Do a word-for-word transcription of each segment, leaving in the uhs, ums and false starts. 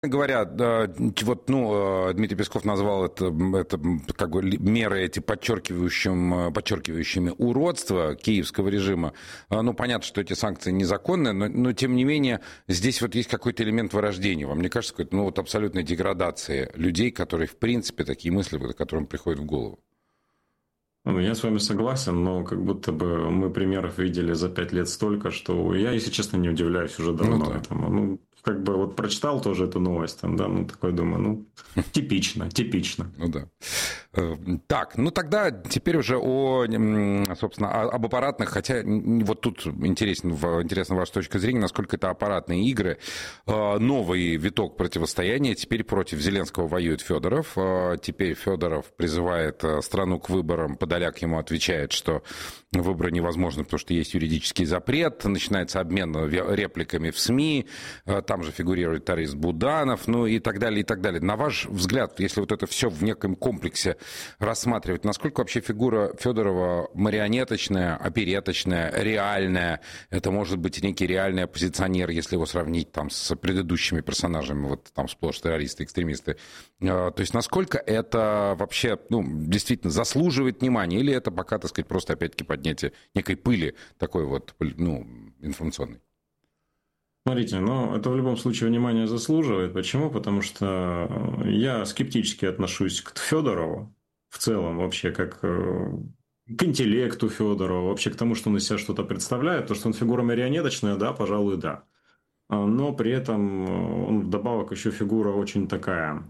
Говоря, да, вот, ну, Дмитрий Песков назвал это, это как бы меры эти подчеркивающим, подчеркивающими уродство киевского режима. Ну, понятно, что эти санкции незаконны, но, но тем не менее здесь вот есть какой-то элемент вырождения. Вам не кажется, какой-то, ну, вот абсолютной деградации людей, которые, в принципе, такие мысли, которым приходят в голову? Ну, я с вами согласен, но как будто бы мы примеров видели за пять лет столько, что я, если честно, не удивляюсь уже давно Ну, да. этому. Ну, как бы вот прочитал тоже эту новость, там, да, ну, такой думаю, ну, типично, типично. Ну, да. Так, ну тогда теперь уже о, собственно, об аппаратных, хотя вот тут интересен, интересна ваша точка зрения, насколько это аппаратные игры. Новый виток противостояния, теперь против Зеленского воюет Федоров, теперь Федоров призывает страну к выборам, Подоляк ему отвечает, что выборы невозможны, потому что есть юридический запрет, начинается обмен репликами в СМИ, там же фигурирует Тарас Буданов, ну и так далее, и так далее. На ваш взгляд, если вот это все в неком комплексе рассматривать, насколько вообще фигура Федорова марионеточная, опереточная, реальная, это может быть некий реальный оппозиционер, если его сравнить там с предыдущими персонажами, вот там сплошь террористы, экстремисты. То есть насколько это вообще, ну, действительно заслуживает внимания, или это пока, так сказать, просто опять-таки поднятие некой пыли такой вот, ну, информационной? Смотрите, ну, это в любом случае внимание заслуживает. Почему? Потому что я скептически отношусь к Федорову в целом вообще, как к интеллекту Федорова, вообще к тому, что он из себя что-то представляет. То, что он фигура марионеточная, да, пожалуй, да. Но при этом он вдобавок еще фигура очень такая,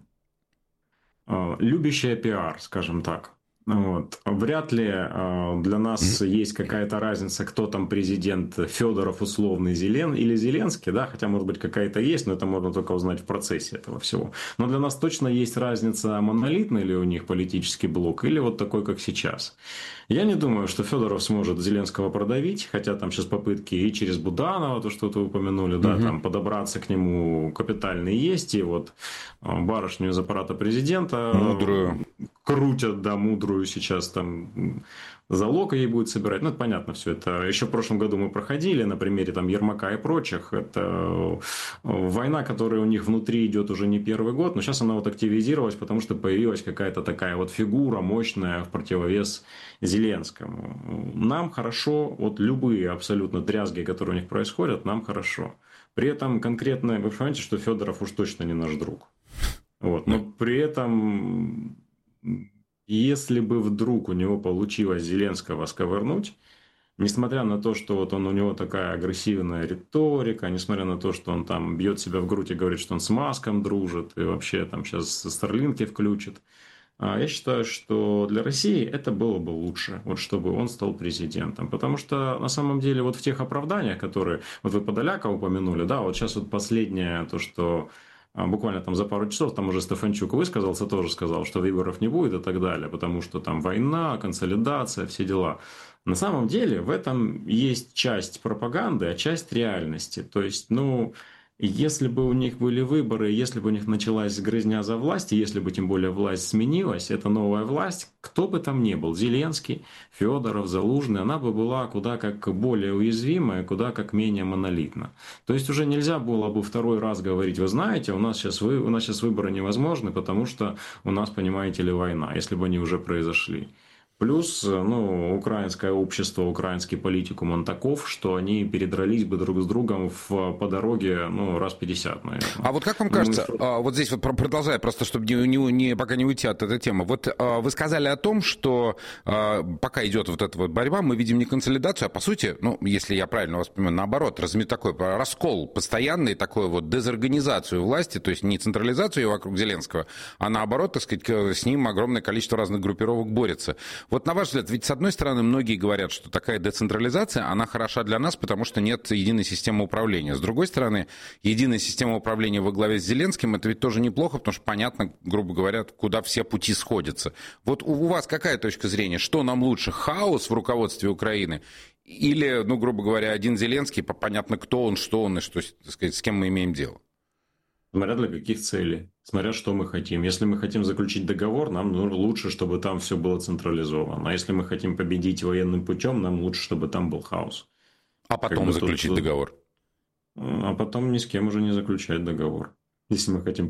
любящая пиар, скажем так. Вот. Вряд ли э, для нас есть какая-то разница, кто там президент, Федоров условный Зелен или Зеленский, да, хотя, может быть, какая-то есть, но это можно только узнать в процессе этого всего. Но для нас точно есть разница, монолитный ли у них политический блок или вот такой, как сейчас. Я не думаю, что Федоров сможет Зеленского продавить, хотя там сейчас попытки и через Буданова, то, что вы упомянули, да, угу. там подобраться к нему капитальные есть, и вот барышню из аппарата президента мудрую крутят, да, мудрую сейчас там залог ей будет собирать. Ну, это понятно все. Это еще в прошлом году мы проходили на примере там Ермака и прочих. Это война, которая у них внутри идет уже не первый год, но сейчас она вот активизировалась, потому что появилась какая-то такая вот фигура мощная в противовес Зеленскому. Нам хорошо, вот любые абсолютно дрязги, которые у них происходят, нам хорошо. При этом конкретно, вы понимаете, что Федоров уж точно не наш друг. Вот. Но при этом, если бы вдруг у него получилось Зеленского сковырнуть, несмотря на то, что вот он, у него такая агрессивная риторика, несмотря на то, что он там бьет себя в грудь и говорит, что он с Маском дружит, и вообще там сейчас Старлинки включит, я считаю, что для России это было бы лучше, вот чтобы он стал президентом. Потому что на самом деле вот в тех оправданиях, которые... Вот вы Подоляка упомянули, да, вот сейчас вот последнее, то, что буквально там за пару часов, там уже Стефанчук высказался, тоже сказал, что выборов не будет и так далее, потому что там война, консолидация, все дела. На самом деле в этом есть часть пропаганды, а часть реальности. То есть, ну... Если бы у них были выборы, если бы у них началась грызня за власть, если бы тем более власть сменилась, это новая власть, кто бы там ни был, Зеленский, Федоров, Залужный, она бы была куда как более уязвимая, куда как менее монолитна. То есть уже нельзя было бы второй раз говорить, вы знаете, у нас сейчас, вы, у нас сейчас выборы невозможны, потому что у нас, понимаете ли, война, если бы они уже произошли. Плюс, ну, украинское общество, украинский политикум, он таков, что они передрались бы друг с другом в, по дороге, ну, раз пятьдесят, наверное. А вот как вам кажется, ну, вот здесь вот продолжая, просто чтобы не, не, не, пока не уйти от этой темы, вот вы сказали о том, что пока идет вот эта вот борьба, мы видим не консолидацию, а по сути, ну, если я правильно вас понимаю, наоборот, разми такой раскол постоянный, такой вот дезорганизацию власти, то есть не централизацию вокруг Зеленского, а наоборот, так сказать, с ним огромное количество разных группировок борется. Вот на ваш взгляд, ведь с одной стороны многие говорят, что такая децентрализация, она хороша для нас, потому что нет единой системы управления. С другой стороны, единая система управления во главе с Зеленским, это ведь тоже неплохо, потому что понятно, грубо говоря, куда все пути сходятся. Вот у вас какая точка зрения? Что нам лучше, хаос в руководстве Украины или, ну, грубо говоря, один Зеленский, понятно, кто он, что он и что, так сказать, с кем мы имеем дело? Смотря для каких целей, смотря что мы хотим. Если мы хотим заключить договор, нам лучше, чтобы там все было централизовано. А если мы хотим победить военным путем, нам лучше, чтобы там был хаос. А потом как бы заключить тут... договор? А потом ни с кем уже не заключать договор. если мы хотим